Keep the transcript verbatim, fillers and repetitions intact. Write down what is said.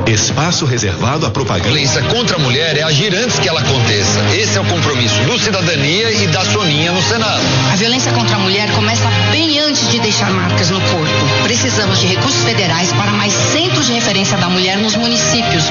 Espaço reservado à propaganda. A violência contra a mulher é agir antes que ela aconteça. Esse é o compromisso do Cidadania e da Soninha no Senado. A violência contra a mulher começa bem antes de deixar marcas no corpo. Precisamos de recursos federais para mais centros de referência da mulher nos municípios.